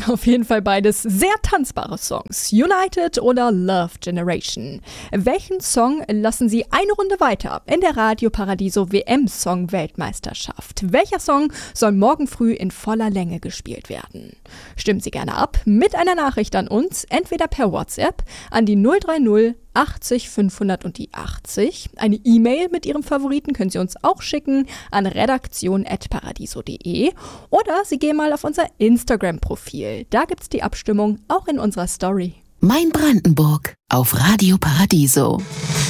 Auf jeden Fall beides sehr tanzbare Songs. United oder Love Generation. Welchen Song lassen Sie eine Runde weiter in der Radio Paradiso WM-Song-Weltmeisterschaft? Welcher Song soll morgen früh in voller Länge gespielt werden? Stimmen Sie gerne ab mit einer Nachricht an uns, entweder per WhatsApp an die 030 80 500 und die 80. Eine E-Mail mit Ihrem Favoriten können Sie uns auch schicken an redaktion@paradiso.de oder Sie gehen mal auf unser Instagram-Profil. Da gibt's die Abstimmung auch in unserer Story. Mein Brandenburg auf Radio Paradiso.